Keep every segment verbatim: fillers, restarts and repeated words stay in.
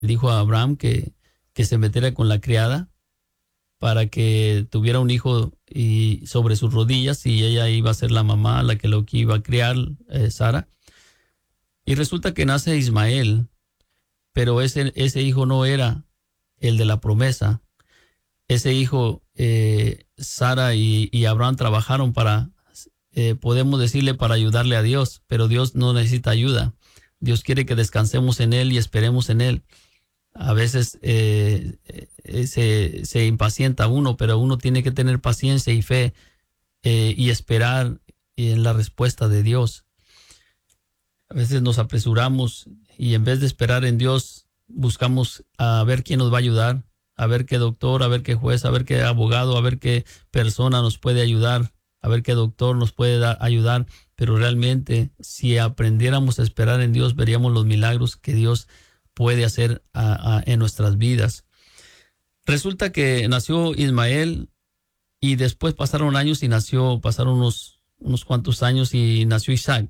dijo a Abraham que, que se metiera con la criada para que tuviera un hijo y sobre sus rodillas, y ella iba a ser la mamá, la que lo que iba a criar, eh, Sara. Y resulta que nace Ismael, pero ese, ese hijo no era el de la promesa. Ese hijo, eh, Sara y, y Abraham trabajaron para, eh, podemos decirle, para ayudarle a Dios, pero Dios no necesita ayuda. Dios quiere que descansemos en Él y esperemos en Él. A veces eh, eh, se, se impacienta uno, pero uno tiene que tener paciencia y fe, eh, y esperar en la respuesta de Dios. A veces nos apresuramos y en vez de esperar en Dios, buscamos a ver quién nos va a ayudar, a ver qué doctor, a ver qué juez, a ver qué abogado, a ver qué persona nos puede ayudar, a ver qué doctor nos puede da, ayudar. Pero realmente, si aprendiéramos a esperar en Dios, veríamos los milagros que Dios puede hacer a, a, en nuestras vidas. Resulta que nació Ismael y después pasaron años y nació, pasaron unos, unos cuantos años y nació Isaac.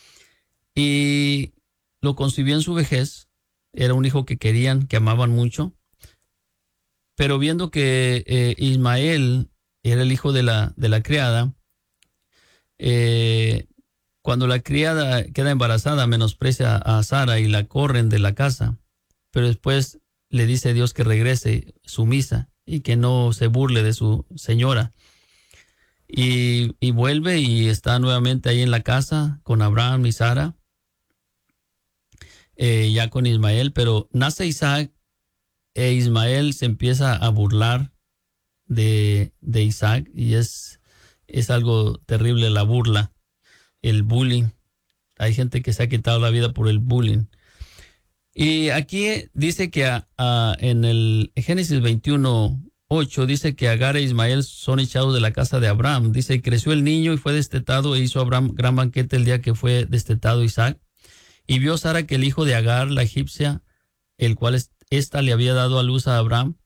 Y lo concibió en su vejez. Era un hijo que querían, que amaban mucho. Pero viendo que eh, Ismael era el hijo de la, de la criada, eh, cuando la criada queda embarazada, menosprecia a Sara y la corren de la casa. Pero después le dice a Dios que regrese sumisa y que no se burle de su señora. Y, y vuelve y está nuevamente ahí en la casa con Abraham y Sara. Eh, ya con Ismael, pero nace Isaac e Ismael se empieza a burlar de, de Isaac, y es, es algo terrible la burla, el bullying. Hay gente que se ha quitado la vida por el bullying. Y aquí dice que a, a, en el Génesis veintiuno, ocho, dice que Agar e Ismael son echados de la casa de Abraham. Dice, creció el niño y fue destetado, e hizo Abraham gran banquete el día que fue destetado Isaac. Y vio Sara que el hijo de Agar, la egipcia, el cual ésta le había dado a luz a Abraham,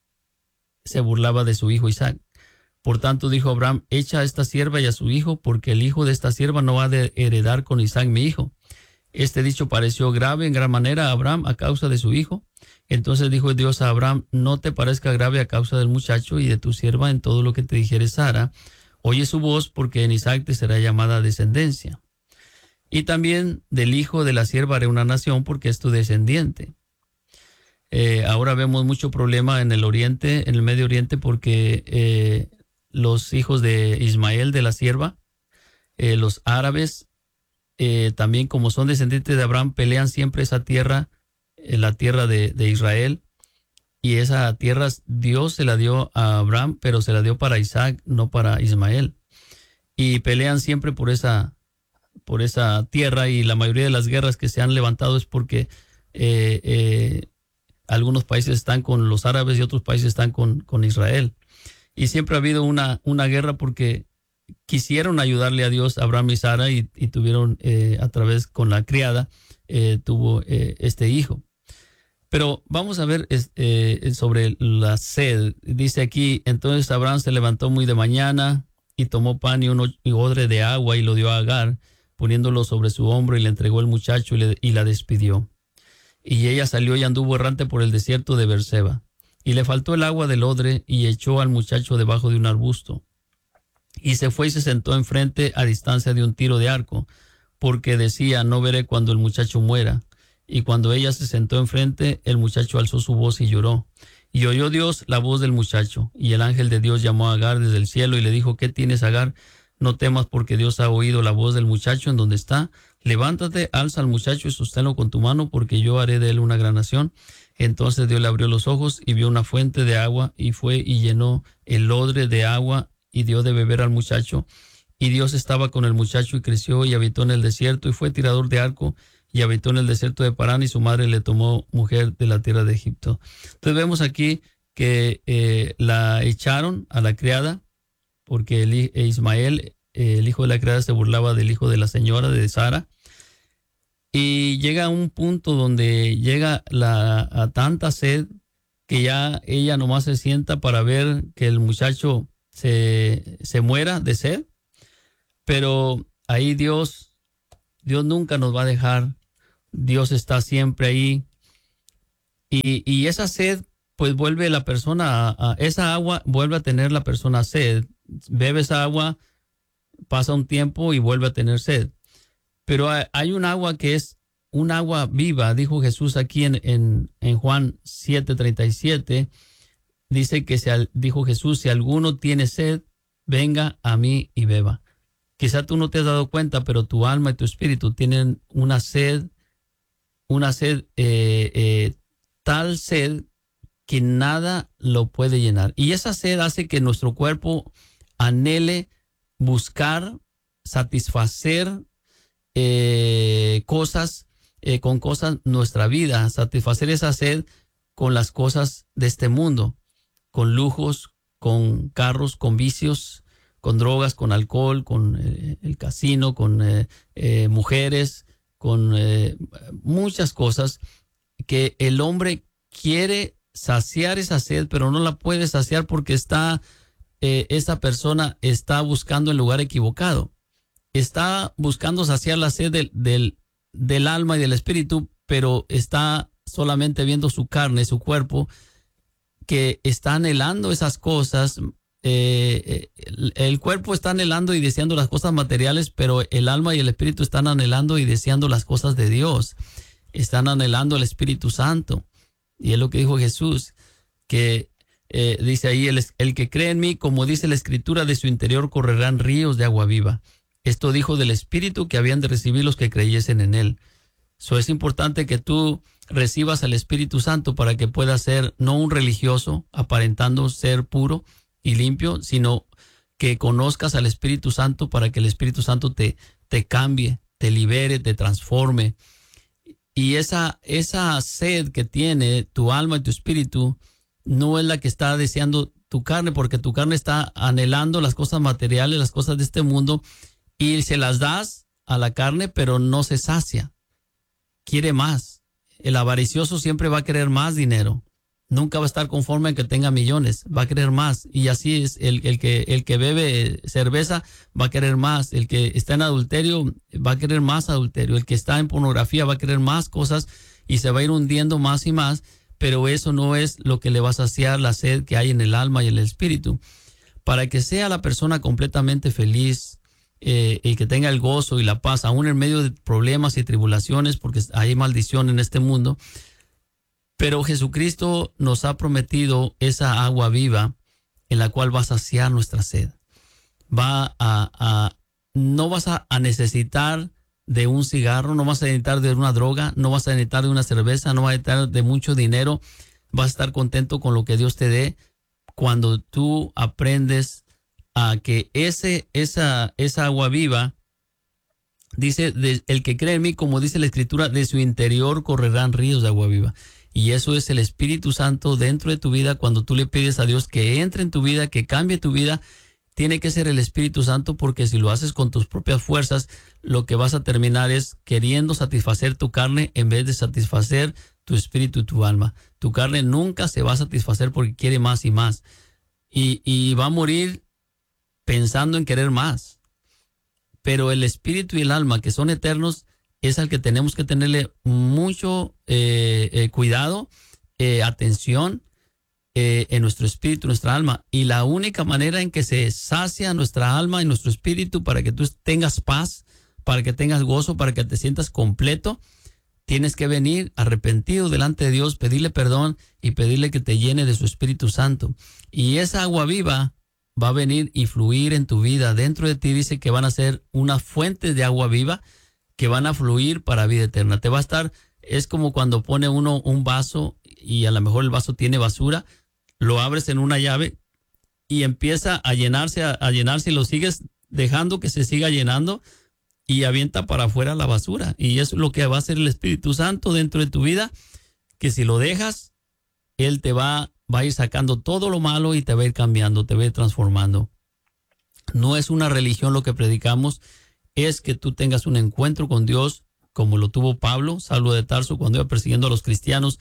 se burlaba de su hijo Isaac. Por tanto dijo Abraham, echa a esta sierva y a su hijo, porque el hijo de esta sierva no ha de heredar con Isaac mi hijo. Este dicho pareció grave en gran manera a Abraham a causa de su hijo. Entonces dijo Dios a Abraham, no te parezca grave a causa del muchacho y de tu sierva en todo lo que te dijere Sara. Oye su voz, porque en Isaac te será llamada descendencia. Y también del hijo de la sierva haré una nación, porque es tu descendiente. Eh, ahora vemos mucho problema en el oriente, en el Medio Oriente, porque eh, los hijos de Ismael, de la sierva, eh, los árabes, eh, también como son descendientes de Abraham, pelean siempre esa tierra, eh, la tierra de, de Israel. Y esa tierra Dios se la dio a Abraham, pero se la dio para Isaac, no para Ismael. Y pelean siempre por esa por esa tierra, y la mayoría de las guerras que se han levantado es porque eh, eh, algunos países están con los árabes y otros países están con, con Israel. Y siempre ha habido una, una guerra porque quisieron ayudarle a Dios Abraham y Sara, y, y tuvieron eh, a través con la criada, eh, tuvo eh, este hijo. Pero vamos a ver eh, sobre la sed. Dice aquí, entonces Abraham se levantó muy de mañana y tomó pan y un odre de agua y lo dio a Agar, poniéndolo sobre su hombro, y le entregó el muchacho y, le, y la despidió. Y ella salió y anduvo errante por el desierto de Beerseba. Y le faltó el agua del odre, y echó al muchacho debajo de un arbusto. Y se fue y se sentó enfrente a distancia de un tiro de arco, porque decía, no veré cuando el muchacho muera. Y cuando ella se sentó enfrente, el muchacho alzó su voz y lloró. Y oyó Dios la voz del muchacho. Y el ángel de Dios llamó a Agar desde el cielo y le dijo, ¿qué tienes, Agar? No temas, porque Dios ha oído la voz del muchacho en donde está. Levántate, alza al muchacho y sosténlo con tu mano, porque yo haré de él una gran nación. Entonces Dios le abrió los ojos y vio una fuente de agua, y fue y llenó el odre de agua y dio de beber al muchacho. Y Dios estaba con el muchacho, y creció y habitó en el desierto, y fue tirador de arco, y habitó en el desierto de Parán, y su madre le tomó mujer de la tierra de Egipto. Entonces vemos aquí que eh, la echaron a la criada, porque el, Ismael, eh, el hijo de la criada, se burlaba del hijo de la señora, de Sara. Y llega a un punto donde llega la, a tanta sed que ya ella nomás se sienta para ver que el muchacho se, se muera de sed. Pero ahí Dios, Dios nunca nos va a dejar. Dios está siempre ahí. Y, y esa sed, pues vuelve la persona, a, a, esa agua vuelve a tener la persona sed. Bebe esa agua, pasa un tiempo y vuelve a tener sed. Pero hay, hay un agua que es un agua viva, dijo Jesús aquí en, en, en Juan siete treinta y siete. Dice que, se, dijo Jesús, si alguno tiene sed, venga a mí y beba. Quizá tú no te has dado cuenta, pero tu alma y tu espíritu tienen una sed, una sed, eh, eh, tal sed que nada lo puede llenar. Y esa sed hace que nuestro cuerpo anhele buscar, satisfacer eh, cosas, eh, con cosas nuestra vida, satisfacer esa sed con las cosas de este mundo, con lujos, con carros, con vicios, con drogas, con alcohol, con eh, el casino, con eh, eh, mujeres, con eh, muchas cosas que el hombre quiere saciar esa sed, pero no la puede saciar porque está, eh, esa persona está buscando el lugar equivocado. Está buscando saciar la sed del, del, del alma y del espíritu, pero está solamente viendo su carne, su cuerpo, que está anhelando esas cosas. Eh, el, el cuerpo está anhelando y deseando las cosas materiales, pero el alma y el espíritu están anhelando y deseando las cosas de Dios. Están anhelando el Espíritu Santo. Y es lo que dijo Jesús, que eh, dice ahí, el, el que cree en mí, como dice la Escritura, de su interior correrán ríos de agua viva. Esto dijo del Espíritu que habían de recibir los que creyesen en él. So, es importante que tú recibas al Espíritu Santo para que puedas ser no un religioso, aparentando ser puro y limpio, sino que conozcas al Espíritu Santo para que el Espíritu Santo te, te cambie, te libere, te transforme. Y esa, esa sed que tiene tu alma y tu espíritu no es la que está deseando tu carne, porque tu carne está anhelando las cosas materiales, las cosas de este mundo, y se las das a la carne, pero no se sacia. Quiere más. El avaricioso siempre va a querer más dinero. Nunca va a estar conforme en que tenga millones. Va a querer más. Y así es. El, el, que, el que bebe cerveza va a querer más. El que está en adulterio va a querer más adulterio. El que está en pornografía va a querer más cosas y se va a ir hundiendo más y más. Pero eso no es lo que le va a saciar la sed que hay en el alma y el espíritu. Para que sea la persona completamente feliz, Eh, y que tenga el gozo y la paz, aún en medio de problemas y tribulaciones, porque hay maldición en este mundo. Pero Jesucristo nos ha prometido esa agua viva en la cual va a saciar nuestra sed. Va a, a no vas a, a necesitar de un cigarro, no vas a necesitar de una droga, no vas a necesitar de una cerveza, no vas a necesitar de mucho dinero. Vas a estar contento con lo que Dios te dé cuando tú aprendes a que ese, esa, esa agua viva, dice, de, el que cree en mí, como dice la Escritura, de su interior correrán ríos de agua viva. Y eso es el Espíritu Santo dentro de tu vida. Cuando tú le pides a Dios que entre en tu vida, que cambie tu vida, tiene que ser el Espíritu Santo, porque si lo haces con tus propias fuerzas, lo que vas a terminar es queriendo satisfacer tu carne en vez de satisfacer tu espíritu y tu alma. Tu carne nunca se va a satisfacer porque quiere más y más. Y, y va a morir pensando en querer más. Pero el espíritu y el alma, que son eternos, es al que tenemos que tenerle mucho eh, eh, cuidado, eh, atención eh, en nuestro espíritu, nuestra alma. Y la única manera en que se sacia nuestra alma y nuestro espíritu para que tú tengas paz, para que tengas gozo, para que te sientas completo, tienes que venir arrepentido delante de Dios, pedirle perdón y pedirle que te llene de su Espíritu Santo. Y esa agua viva va a venir y fluir en tu vida. Dentro de ti dice que van a ser unas fuentes de agua viva que van a fluir para vida eterna. Te va a estar, es como cuando pone uno un vaso y a lo mejor el vaso tiene basura, lo abres en una llave y empieza a llenarse, a, a llenarse y lo sigues dejando que se siga llenando y avienta para afuera la basura. Y eso es lo que va a hacer el Espíritu Santo dentro de tu vida, que si lo dejas, Él te va va a ir sacando todo lo malo y te va a ir cambiando, te va a ir transformando. No es una religión lo que predicamos, es que tú tengas un encuentro con Dios, como lo tuvo Pablo, Saulo de Tarso, cuando iba persiguiendo a los cristianos.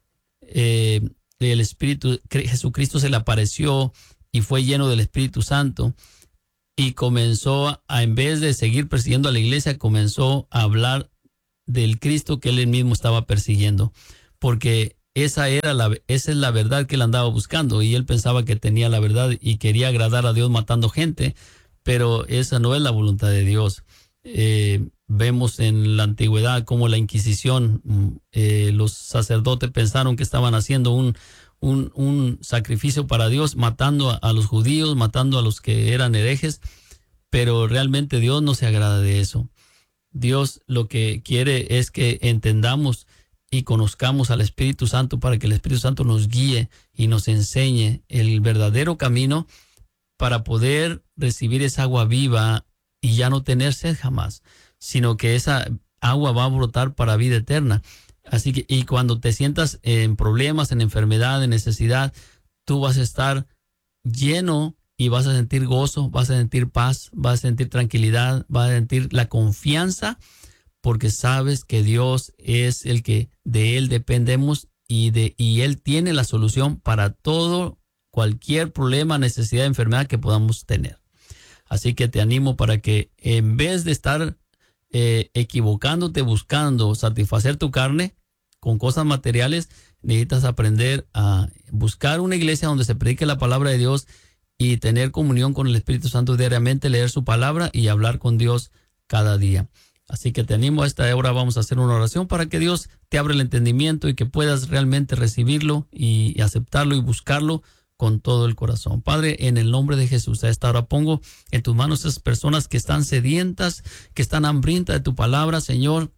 Eh, el Espíritu, Jesucristo se le apareció y fue lleno del Espíritu Santo y comenzó a, en vez de seguir persiguiendo a la iglesia, comenzó a hablar del Cristo que él mismo estaba persiguiendo, porque esa era la, esa es la verdad que él andaba buscando, y él pensaba que tenía la verdad y quería agradar a Dios matando gente, pero esa no es la voluntad de Dios. Eh, vemos en la antigüedad cómo la Inquisición, eh, los sacerdotes pensaron que estaban haciendo un, un, un sacrificio para Dios, matando a, a los judíos, matando a los que eran herejes, pero realmente Dios no se agrada de eso. Dios lo que quiere es que entendamos y conozcamos al Espíritu Santo, para que el Espíritu Santo nos guíe y nos enseñe el verdadero camino para poder recibir esa agua viva y ya no tener sed jamás, sino que esa agua va a brotar para vida eterna. Así que, y cuando te sientas en problemas, en enfermedad, en necesidad, tú vas a estar lleno y vas a sentir gozo, vas a sentir paz, vas a sentir tranquilidad, vas a sentir la confianza, porque sabes que Dios es el que de Él dependemos, y, de, y Él tiene la solución para todo, cualquier problema, necesidad, enfermedad que podamos tener. Así que te animo para que, en vez de estar eh, equivocándote buscando satisfacer tu carne con cosas materiales, necesitas aprender a buscar una iglesia donde se predique la palabra de Dios y tener comunión con el Espíritu Santo diariamente, leer su palabra y hablar con Dios cada día. Así que te animo. A esta hora vamos a hacer una oración para que Dios te abra el entendimiento y que puedas realmente recibirlo y, y aceptarlo y buscarlo con todo el corazón. Padre, en el nombre de Jesús, a esta hora pongo en tus manos esas personas que están sedientas, que están hambrientas de tu palabra, Señor,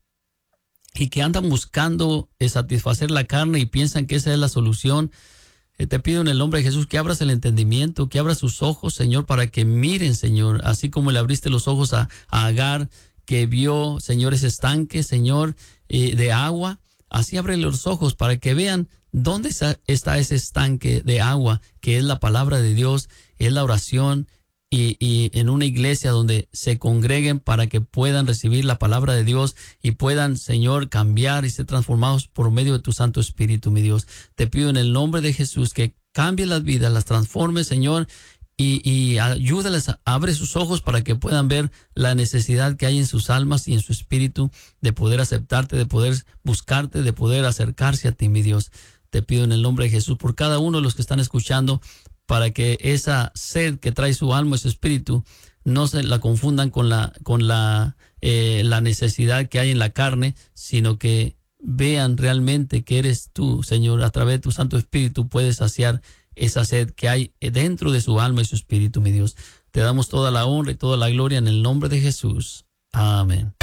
y que andan buscando satisfacer la carne y piensan que esa es la solución. Eh, te pido en el nombre de Jesús que abras el entendimiento, que abras sus ojos, Señor, para que miren, Señor, así como le abriste los ojos a, a Agar, que vio, Señor, ese estanque, Señor, eh, de agua. Así abre los ojos para que vean dónde está, está ese estanque de agua, que es la palabra de Dios, es la oración, y, y en una iglesia donde se congreguen para que puedan recibir la palabra de Dios y puedan, Señor, cambiar y ser transformados por medio de tu Santo Espíritu, mi Dios. Te pido en el nombre de Jesús que cambie las vidas, las transforme, Señor, Y, y ayúdales, abre sus ojos para que puedan ver la necesidad que hay en sus almas y en su espíritu de poder aceptarte, de poder buscarte, de poder acercarse a ti, mi Dios. Te pido en el nombre de Jesús por cada uno de los que están escuchando, para que esa sed que trae su alma y su espíritu no se la confundan con la, con la, eh, la necesidad que hay en la carne, sino que vean realmente que eres tú, Señor, a través de tu Santo Espíritu puedes saciar esa sed que hay dentro de su alma y su espíritu, mi Dios. Te damos toda la honra y toda la gloria en el nombre de Jesús. Amén.